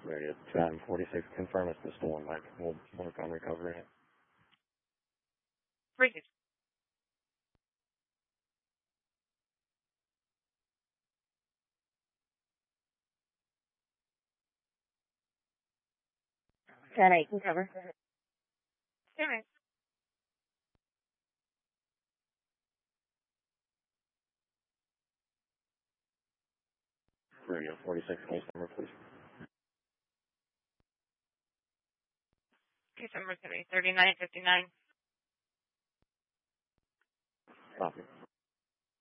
Radio 1046, confirm it's the stolen bike. We'll work on recovering it. Bring it. Can I can cover? All right. Radio 46, case number, please. Case number is going to be 3959. Copy.